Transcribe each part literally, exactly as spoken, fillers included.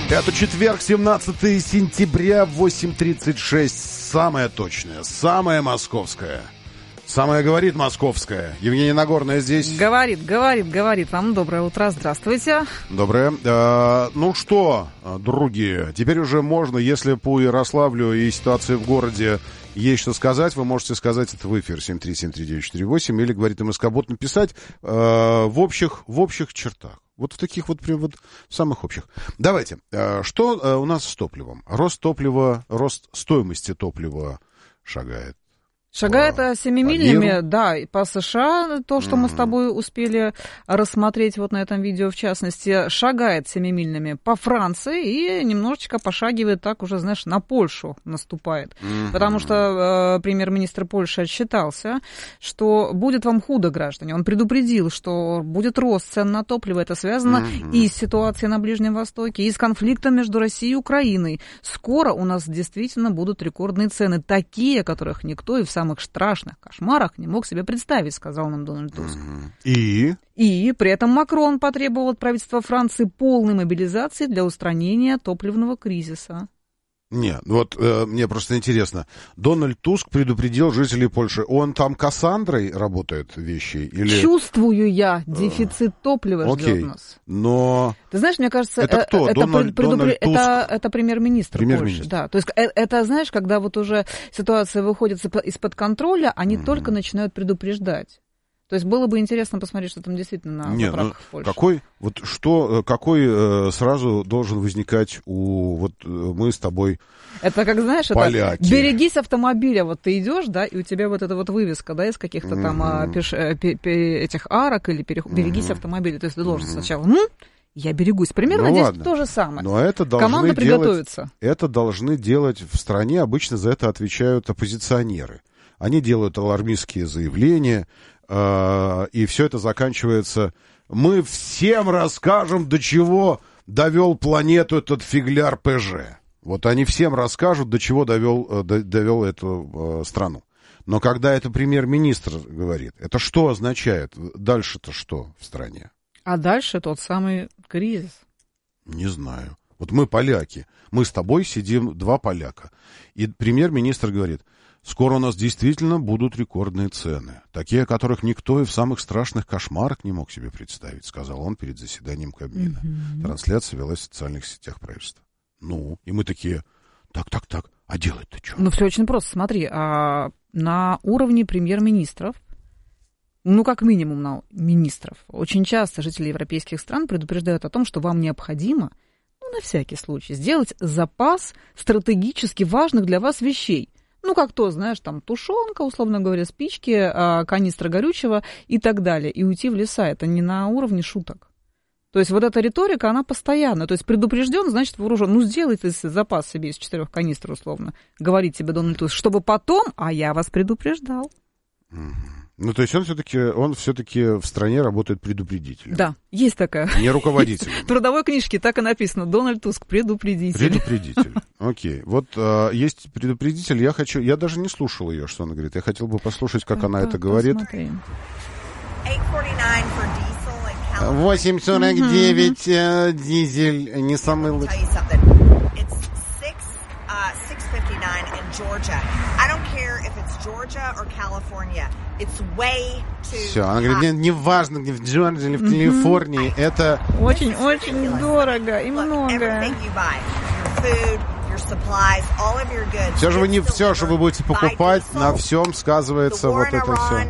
Это четверг, семнадцатое сентября, восемь тридцать шесть. Самое точное, самое московское. Самое говорит московское. Евгения Нагорная здесь. Говорит, говорит, говорит. Вам доброе утро, здравствуйте. Доброе. А, ну что, другие, теперь уже можно, если по Ярославлю и ситуации в городе есть что сказать, вы можете сказать это в эфир семь три семь три девять четыре восемь или, говорит МСК-бот, написать э, в, общих, в общих чертах. Вот в таких вот, прям вот самых общих. Давайте. Э, что э, у нас с топливом? Рост топлива, рост стоимости топлива шагает. Шагает семимильными, да, и по США, то, что mm-hmm. мы с тобой успели рассмотреть вот на этом видео, в частности, шагает семимильными по Франции и немножечко пошагивает так уже, знаешь, на Польшу наступает. Mm-hmm. Потому что э, премьер-министр Польши отчитался, что будет вам худо, граждане. Он предупредил, что будет рост цен на топливо. Это связано mm-hmm. и с ситуацией на Ближнем Востоке, и с конфликтом между Россией и Украиной. Скоро у нас действительно будут рекордные цены, такие, которых никто и в самом самых страшных кошмарах не мог себе представить, сказал нам Дональд Туск. И? И при этом Макрон потребовал от правительства Франции полной мобилизации для устранения топливного кризиса. Нет, вот э, мне просто интересно. Дональд Туск предупредил жителей Польши. Он там Кассандрой работает вещи? Или... Чувствую я, дефицит топлива Окей, ждет нас. Но... Ты знаешь, мне кажется, это, кто? это, Дональд, предупр... Дональд это, это премьер-министр, премьер-министр Польши. Да. То есть это, знаешь, когда вот уже ситуация выходит из-под контроля, они mm-hmm. только начинают предупреждать. То есть было бы интересно посмотреть, что там действительно на заправках ну, в Польше. Какой, вот что, какой э, сразу должен возникать у, вот мы с тобой, это как, знаешь, поляки. Это берегись автомобиля, вот ты идешь, да, и у тебя вот эта вот вывеска, да, из каких-то mm-hmm. там а, пеш, пе, пе, этих арок или перех... mm-hmm. берегись автомобиля, то есть ты должен mm-hmm. сначала, ну, я берегусь, примерно ну, здесь ладно. То же самое. Но это должны команда делать, приготовится. Это должны делать в стране, обычно за это отвечают оппозиционеры. Они делают алармистские заявления, и все это заканчивается. Мы всем расскажем, до чего довел планету этот фигляр ПЖ. Вот они всем расскажут, до чего довел, довел эту страну. Но когда это премьер-министр говорит, это что означает? Дальше-то что в стране? А дальше тот самый кризис. Не знаю. Вот мы поляки. Мы с тобой сидим, два поляка. И премьер-министр говорит... Скоро у нас действительно будут рекордные цены, такие, о которых никто и в самых страшных кошмарах не мог себе представить, сказал он перед заседанием Кабмина. Mm-hmm. Трансляция велась в социальных сетях правительства. Ну, и мы такие, так, так, так, а делать-то что? Ну, все очень просто. Смотри, а на уровне премьер-министров, ну, как минимум на министров, очень часто жители европейских стран предупреждают о том, что вам необходимо, ну, на всякий случай, сделать запас стратегически важных для вас вещей. Ну, как то, знаешь, там, тушенка, условно говоря, спички, канистра горючего и так далее. И уйти в леса. Это не на уровне шуток. То есть вот эта риторика, она постоянная. То есть предупрежден, значит вооружен. Ну, сделай ты запас себе из четырех канистр, условно, говорит тебе Дональд Туск, чтобы потом, а я вас предупреждал. Ну, то есть он все-таки, он все-таки в стране работает предупредителем. Да, есть такая. Не руководителем. В трудовой книжке так и написано. Дональд Туск предупредитель. Предупредитель. Окей. Вот а, есть предупредитель. Я хочу, я даже не слушал ее, что она говорит. Я хотел бы послушать, как она это говорит. восемь сорок девять дизель, не самый лучший. Все, она говорит, не, не важно, где в Джорджии или в Калифорнии, mm-hmm. это... Очень-очень дорого и много. Все же вы не все, что вы будете покупать, на всем сказывается вот это все.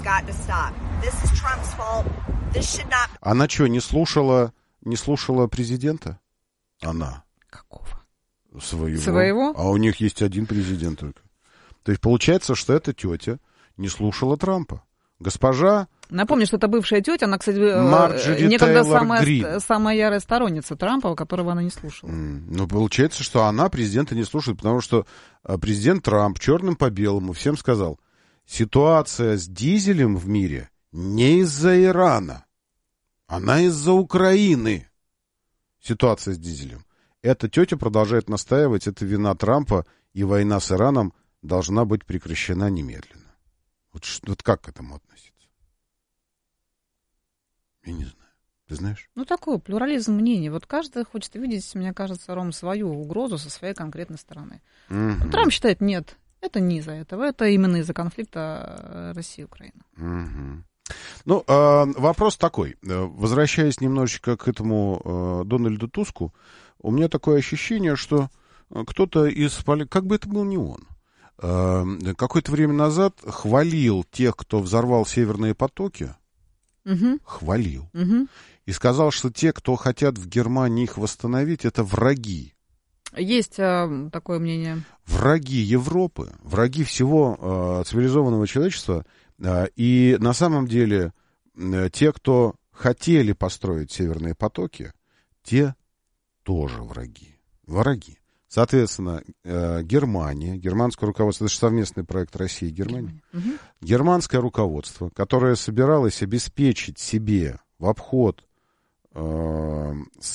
Она что, не слушала, не слушала президента? Она. Какого? Своего. Своего? А у них есть один президент только. То есть получается, что эта тетя не слушала Трампа. Госпожа... Напомню, что это бывшая тетя, она, кстати, Марджори некогда Тейлор самая, Грин. самая ярая сторонница Трампа, которого она не слушала. Mm. Ну, получается, что она президента не слушает, потому что президент Трамп черным по белому всем сказал, ситуация с дизелем в мире не из-за Ирана, она из-за Украины. Ситуация с дизелем. Эта тетя продолжает настаивать, это вина Трампа, и война с Ираном должна быть прекращена немедленно. Вот, вот как к этому относиться? Я не знаю. Ты знаешь? Ну, такой плюрализм мнений. Вот каждый хочет видеть, мне кажется, Ром, свою угрозу со своей конкретной стороны. Угу. Трамп считает, нет, это не из-за этого, это именно из-за конфликта России и Украины. Угу. Ну, э, вопрос такой. Возвращаясь немножечко к этому э, Дональду Туску, у меня такое ощущение, что кто-то из... Как бы это был не он. Э, какое-то время назад хвалил тех, кто взорвал северные потоки. Угу. Хвалил. Угу. И сказал, что те, кто хотят в Германии их восстановить, это враги. Есть э, такое мнение. Враги Европы, враги всего э, цивилизованного человечества. И на самом деле те, кто хотели построить северные потоки, те тоже враги. Враги. Соответственно, Германия, германское руководство, это же совместный проект России и Германии, угу. Германское руководство, которое собиралось обеспечить себе в обход э,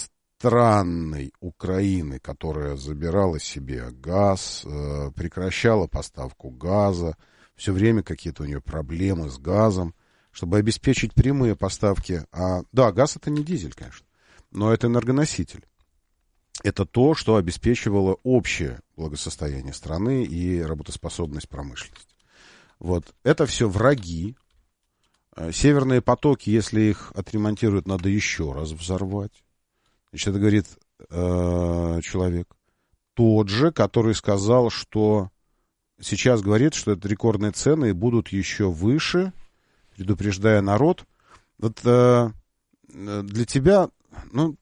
странной Украины, которая забирала себе газ, э, прекращала поставку газа, все время какие-то у нее проблемы с газом, чтобы обеспечить прямые поставки. А, да, газ это не дизель, конечно, но это энергоноситель. Это то, что обеспечивало общее благосостояние страны и работоспособность промышленности. Вот. Это все враги. Северные потоки, если их отремонтируют, надо еще раз взорвать. Значит, это говорит э, человек. Тот же, который сказал, что сейчас говорит, что это рекордные цены и будут еще выше, предупреждая народ. Вот э, для тебя, ну,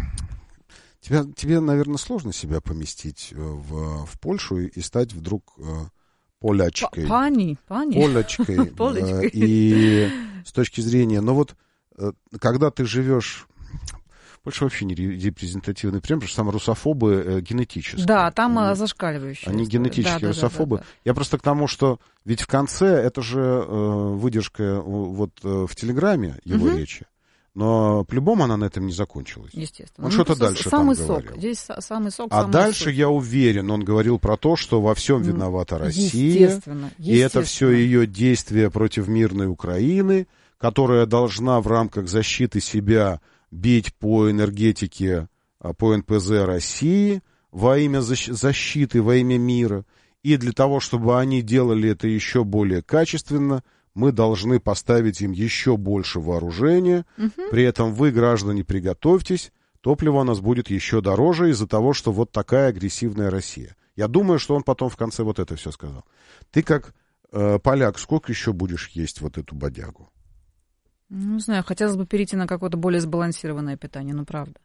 тебя, тебе, наверное, сложно себя поместить в, в Польшу и, и стать вдруг э, полячкой. Пани, пани. Полячкой. э, и с точки зрения, но вот э, когда ты живешь... Польша вообще не репрезентативный пример, потому что там русофобы э, генетические. Да, там они, зашкаливающие. Они генетические да, русофобы. Да, да, да. Я просто к тому, что ведь в конце, это же э, выдержка вот э, в Телеграме его угу. речи, но по-любому она на этом не закончилась. Естественно. Он ну, что-то дальше самый там сок. говорил. Здесь самый сок, а самый дальше, сок. Я уверен, он говорил про то, что во всем виновата Россия. Естественно. Естественно. И это все ее действия против мирной Украины, которая должна в рамках защиты себя бить по энергетике, по эн пэ зэ России во имя защиты, во имя мира. И для того, чтобы они делали это еще более качественно, мы должны поставить им еще больше вооружения. Угу. При этом вы, граждане, приготовьтесь, топливо у нас будет еще дороже из-за того, что вот такая агрессивная Россия. Я думаю, что он потом в конце вот это все сказал. Ты как э, поляк, сколько еще будешь есть вот эту бодягу? Не знаю, хотелось бы перейти на какое-то более сбалансированное питание, ну правда.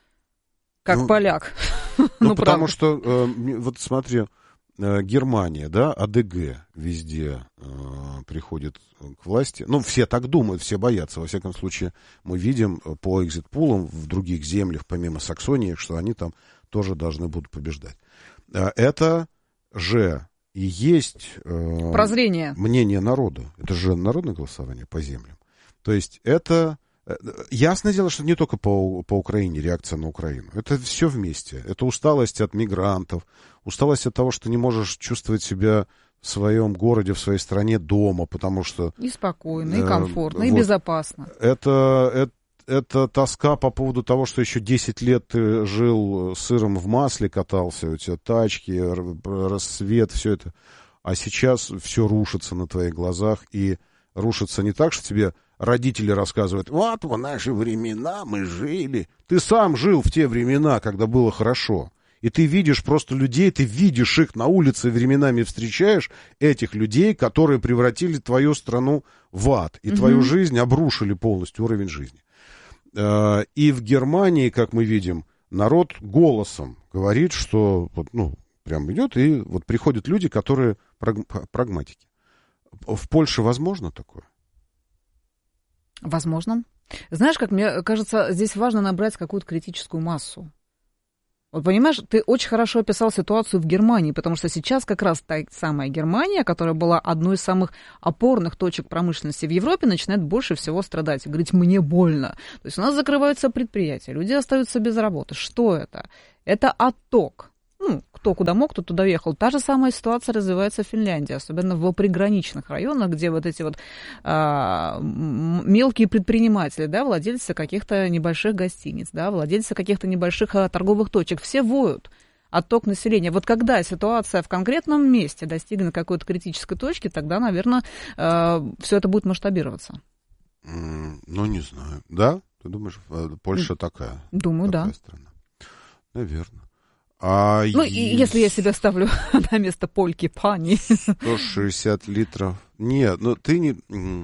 Как ну, поляк. Ну, ну потому что, э, вот смотри, э, Германия, да, а дэ гэ везде э, приходит к власти. Ну, все так думают, все боятся. Во всяком случае, мы видим по экзит-пулам в других землях, помимо Саксонии, что они там тоже должны будут побеждать. Э, это же и есть э, прозрение. Мнение народа. Это же народное голосование по землям. То есть это... Ясное дело, что не только по, по Украине, реакция на Украину. Это все вместе. Это усталость от мигрантов, усталость от того, что не можешь чувствовать себя в своем городе, в своей стране дома, потому что... И спокойно, и комфортно, э, и вот, безопасно. Это, это, это тоска по поводу того, что еще десять лет ты жил сыром в масле, катался, у тебя тачки, рассвет, все это. А сейчас все рушится на твоих глазах, и рушится не так, что тебе... Родители рассказывают, вот в наши времена мы жили. Ты сам жил в те времена, когда было хорошо. И ты видишь просто людей, ты видишь их на улице, временами встречаешь этих людей, которые превратили твою страну в ад. И угу. твою жизнь обрушили полностью, уровень жизни. И в Германии, как мы видим, народ голосом говорит, что вот, ну, прям идет, и вот приходят люди, которые прагматики. В Польше возможно такое? Возможно. Знаешь, как мне кажется, здесь важно набрать какую-то критическую массу. Вот понимаешь, ты очень хорошо описал ситуацию в Германии, потому что сейчас как раз та самая Германия, которая была одной из самых опорных точек промышленности в Европе, начинает больше всего страдать и говорить, мне больно. То есть у нас закрываются предприятия, люди остаются без работы. Что это? Это отток. Ну, кто куда мог, кто туда ехал. Та же самая ситуация развивается в Финляндии, особенно в приграничных районах, где вот эти вот а, мелкие предприниматели, да, владельцы каких-то небольших гостиниц, да, владельцы каких-то небольших а, торговых точек, все воют. Отток населения. Вот когда ситуация в конкретном месте достигнет какой-то критической точки, тогда, наверное, э, все это будет масштабироваться. Mm, ну, не знаю. Да? Ты думаешь, Польша такая? Думаю, такая да. Страна? Наверное. А ну, и... если я себя ставлю на место польки пани. сто шестьдесят литров. Нет, ну ты не,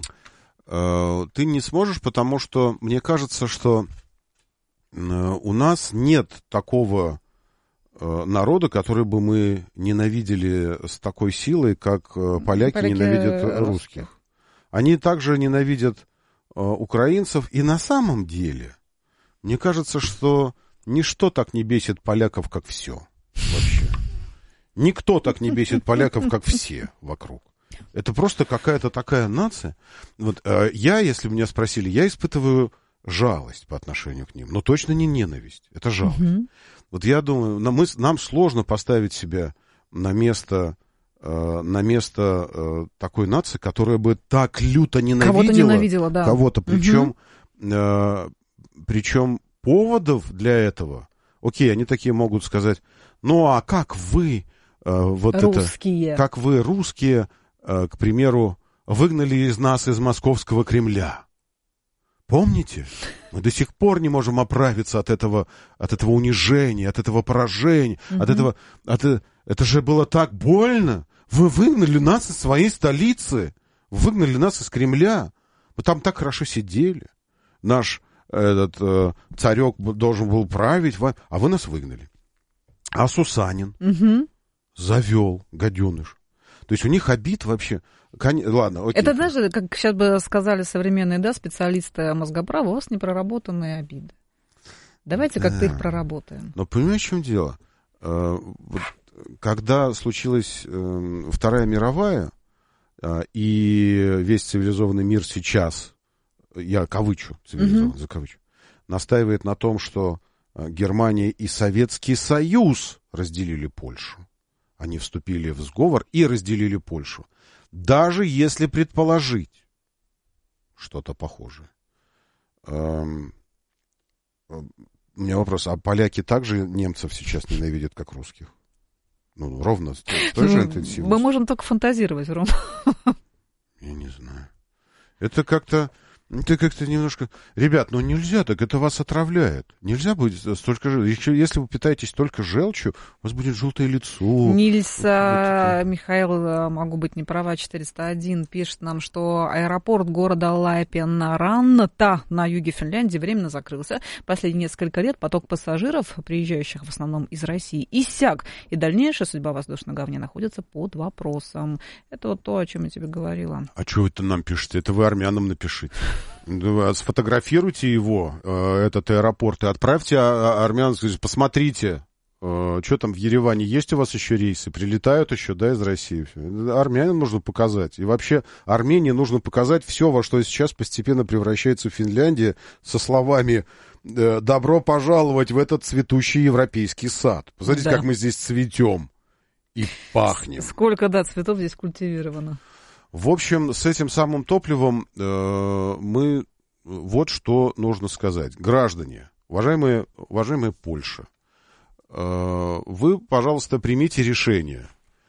э, ты не сможешь, потому что мне кажется, что э, у нас нет такого народа, который бы мы ненавидели с такой силой, как поляки, поляки ненавидят русских. русских. Они также ненавидят э, украинцев. И на самом деле, мне кажется, что ничто так не бесит поляков, как все. Вообще. Никто так не бесит поляков, как все вокруг. Это просто какая-то такая нация. Вот, э, я, если бы меня спросили, я испытываю жалость по отношению к ним, но точно не ненависть. Это жалость. Mm-hmm. Вот я думаю, нам, мы, нам сложно поставить себя на место, э, на место э, такой нации, которая бы так люто ненавидела кого-то, ненавидела, да. кого-то, причем, угу. э, причем поводов для этого. Окей, они такие могут сказать: ну а как вы э, вот русские. это, как вы русские, э, к примеру, выгнали из нас из московского Кремля? Помните? Мы до сих пор не можем оправиться от этого, от этого унижения, от этого поражения, mm-hmm. от этого... От, это же было так больно. Вы выгнали нас из своей столицы. Выгнали нас из Кремля. Мы там так хорошо сидели. Наш этот, э, царек должен был править, а вы нас выгнали. А Сусанин mm-hmm. завел, гаденыш. То есть у них обид вообще... Кон... Ладно, окей. Это даже, как сейчас бы сказали современные, да, специалисты мозгоправа, у вас непроработанные обиды. Давайте да. как-то их проработаем. Но понимаешь, в чем дело? Когда случилась Вторая мировая, и весь цивилизованный мир сейчас, я кавычу, цивилизованный, mm-hmm. закавычу, настаивает на том, что Германия и Советский Союз разделили Польшу. Они вступили в сговор и разделили Польшу. Даже если предположить что-то похожее. Эм, у меня вопрос, а поляки также немцев сейчас ненавидят, как русских? Ну, ровно с той, с той же интенсивностью. Мы можем только фантазировать, Ром. Я не знаю. Это как-то... Это как-то немножко... Ребят, ну нельзя так, это вас отравляет. Нельзя будет столько желчи. Если вы питаетесь только желчью, у вас будет желтое лицо. Нильс, вот, вот Михаил, могу быть не права, четыреста один, пишет нам, что аэропорт города Лайпенранта на юге Финляндии временно закрылся. Последние несколько лет поток пассажиров, приезжающих в основном из России, иссяк. И дальнейшая судьба воздушной гавани находится под вопросом. Это вот то, о чем я тебе говорила. А что это нам пишете? Это вы армянам напишите. Сфотографируйте его, этот аэропорт, и отправьте армян, посмотрите, что там в Ереване, есть у вас еще рейсы, прилетают еще, да, из России. Армянам нужно показать. И вообще Армении нужно показать все, во что сейчас постепенно превращается в Финляндия, со словами «добро пожаловать в этот цветущий европейский сад». Посмотрите, да. как мы здесь цветем и пахнем. Сколько, да, цветов здесь культивировано. В общем, с этим самым топливом э, мы вот что нужно сказать. Граждане, уважаемые, уважаемая Польша, э, вы, пожалуйста, примите решение.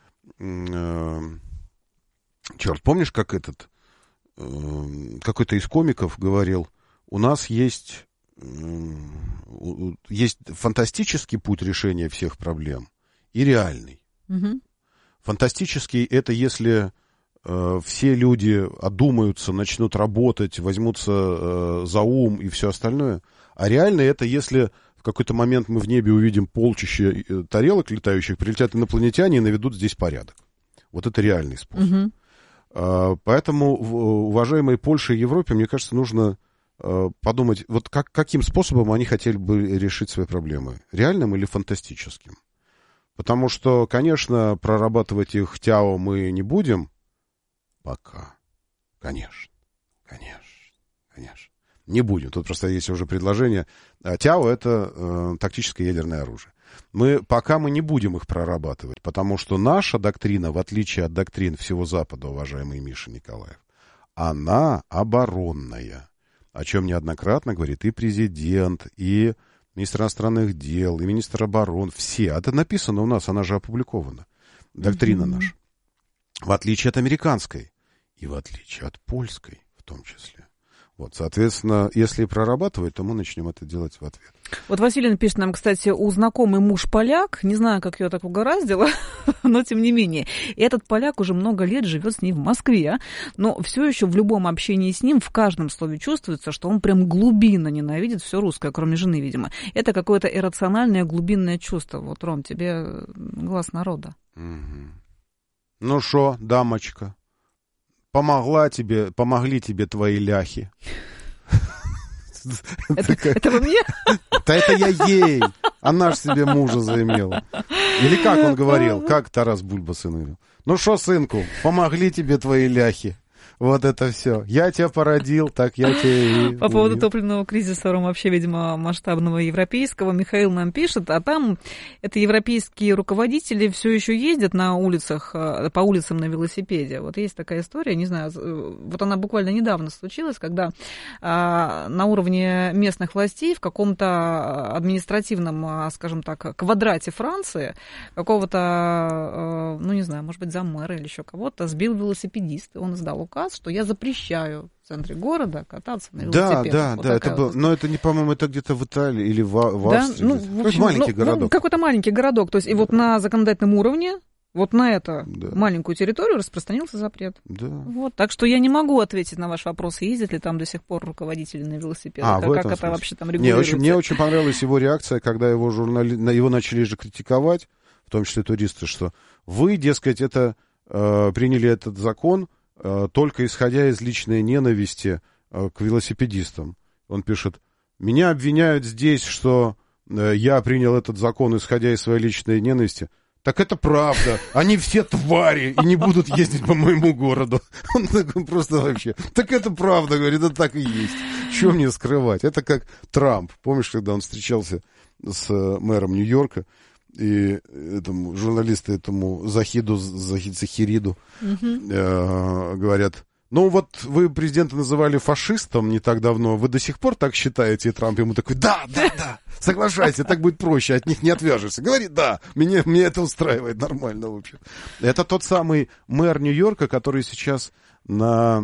Э, черт, помнишь, как этот, э, какой-то из комиков говорил, у нас есть, э, есть фантастический путь решения всех проблем и реальный. Угу. Фантастический — это если... все люди одумаются, начнут работать, возьмутся э, за ум и все остальное. А реально это если в какой-то момент мы в небе увидим полчище тарелок летающих, прилетят инопланетяне и наведут здесь порядок. Вот это реальный способ. Угу. А, поэтому, уважаемой Польше и Европе, мне кажется, нужно э, подумать, вот как, каким способом они хотели бы решить свои проблемы. Реальным или фантастическим? Потому что, конечно, прорабатывать их ТЯО мы не будем, пока. Конечно. Конечно. Конечно. Не будем. Тут просто есть уже предложение. ТЯО — это э, тактическое ядерное оружие. Мы, пока мы не будем их прорабатывать, потому что наша доктрина, в отличие от доктрин всего Запада, уважаемый Миша Николаев, она оборонная, о чем неоднократно говорит и президент, и министр иностранных дел, и министр обороны, все. Это написано у нас, она же опубликована. Доктрина mm-hmm. наша. В отличие от американской и в отличие от польской в том числе. Вот, соответственно, если прорабатывать, то мы начнем это делать в ответ. Вот Василий пишет нам, кстати, у знакомый муж поляк, не знаю, как ее так угораздило, но тем не менее, этот поляк уже много лет живет с ней в Москве, но все еще в любом общении с ним, в каждом слове чувствуется, что он прям глубинно ненавидит все русское, кроме жены, видимо. Это какое-то иррациональное глубинное чувство. Вот, Ром, тебе глаз народа. Угу. Ну шо, дамочка? Помогла тебе, помогли тебе твои ляхи. Это, это вы мне? Да это я ей. Она ж себе мужа заимела. Или как он говорил? Как Тарас Бульба сын говорил? Ну шо, сынку, помогли тебе твои ляхи. Вот это все. Я тебя породил, так я тебя и... По поводу топливного кризиса, Ром, вообще, видимо, масштабного европейского, Михаил нам пишет, а там это европейские руководители все еще ездят на улицах, по улицам на велосипеде. Вот есть такая история, не знаю, вот она буквально недавно случилась, когда на уровне местных властей в каком-то административном, скажем так, квадрате Франции какого-то, ну, не знаю, может быть, заммэра или еще кого-то сбил велосипедист, и он издал указ, что я запрещаю в центре города кататься на велосипедах. Да, да, вот да, это было, но это, не, по-моему, это где-то в Италии или в, в да? Австрии. Ну, какой-то общем, маленький ну, городок. Ну, какой-то маленький городок. То есть и вот на законодательном уровне, вот на эту да. маленькую территорию распространился запрет. Да. Вот, так что я не могу ответить на ваш вопрос, ездят ли там до сих пор руководители на велосипедах, а, как, как это смысле. Вообще там регулируется. Мне очень, мне очень понравилась его реакция, когда его, журнали... его начали же критиковать, в том числе туристы, что вы, дескать, это, э, приняли этот закон только исходя из личной ненависти э, к велосипедистам. Он пишет, меня обвиняют здесь, что э, я принял этот закон, исходя из своей личной ненависти. Так это правда. Они все твари и не будут ездить по моему городу. Он такой просто вообще. Так это правда, говорит, это так и есть. Чего мне скрывать? Это как Трамп. Помнишь, когда он встречался с мэром Нью-Йорка, и этому журналисты этому Захиду, Захид Захириду uh-huh. э, говорят, ну вот вы президента называли фашистом не так давно, вы до сих пор так считаете? И Трамп ему такой, да, да, да, соглашайся, так будет проще, от них не отвяжешься. Говорит, да, меня, меня это устраивает нормально, в общем. Это тот самый мэр Нью-Йорка, который сейчас на,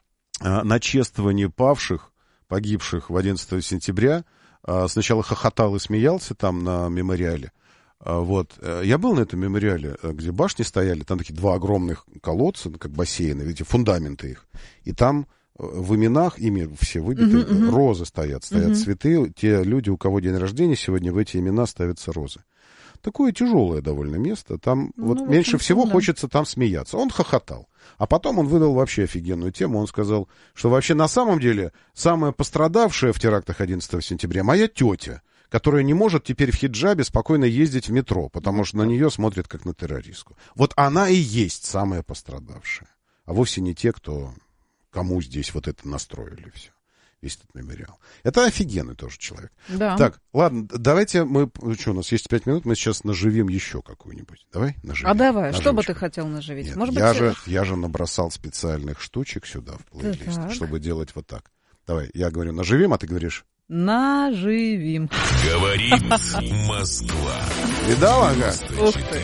на чествовании павших, погибших в одиннадцатого сентября, сначала хохотал и смеялся там на мемориале. Вот. Я был на этом мемориале, где башни стояли, там такие два огромных колодца, как бассейны, видите, фундаменты их. И там в именах, ими все выбиты, uh-huh, uh-huh. розы стоят, стоят uh-huh. цветы. Те люди, у кого день рождения сегодня, в эти имена ставятся розы. Такое тяжелое довольно место. Там ну, вот меньше всего да. хочется там смеяться. Он хохотал. А потом он выдал вообще офигенную тему. Он сказал, что вообще на самом деле самая пострадавшая в терактах одиннадцатого сентября моя тетя, которая не может теперь в хиджабе спокойно ездить в метро, потому что на нее смотрят как на террористку. Вот она и есть самая пострадавшая. А вовсе не те, кто, кому здесь вот это настроили все. Весь этот мемориал. Это офигенный тоже человек. Да. Так, ладно, давайте мы... Что, у нас есть пять минут, мы сейчас наживим еще какую-нибудь. Давай наживим. А давай, наживочку. Что бы ты хотел наживить? Нет, Может я, быть... же, я же набросал специальных штучек сюда в плейлист, так. чтобы делать вот так. Давай, я говорю наживим, а ты говоришь... Наживим. Говорит Москва. Видал, ага? Ух ты.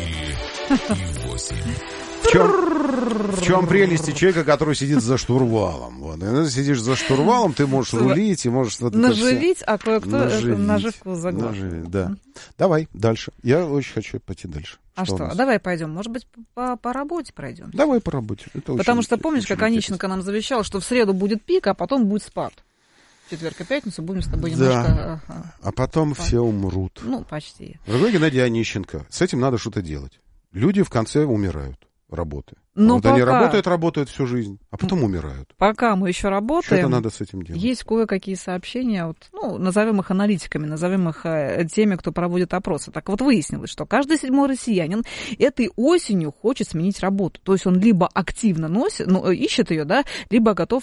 В чем, в чем прелесть человека, который сидит за штурвалом? Вот. Когда ты сидишь за штурвалом, ты можешь рулить и можешь... Вот наживить, а кое-кто наживить. наживку заглушит. Наживить, да. Давай, дальше. Я очень хочу пойти дальше. А что? что? Давай пойдем. Может быть, по, по работе пройдем? Давай по работе. Это Потому очень, что помнишь, как Онищенко нам завещал, что в среду будет пик, а потом будет спад. В четверг и пятницу будем с тобой немножко... Да. Ага. А потом По... все умрут. Ну, почти. Дорогой Геннадий Онищенко, с этим надо что-то делать. Люди в конце умирают. Работы. Но вот пока... они работают, работают всю жизнь, а потом умирают. Пока мы еще работаем, что-то надо с этим делать. Есть кое-какие сообщения, вот, ну, назовем их аналитиками, назовем их теми, кто проводит опросы. Так вот, выяснилось, что каждый седьмой россиянин этой осенью хочет сменить работу. То есть он либо активно носит, ну, ищет ее, да, либо готов,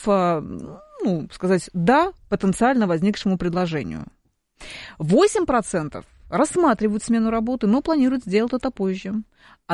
ну, сказать «да» потенциально возникшему предложению. восемь процентов рассматривают смену работы, но планируют сделать это позже.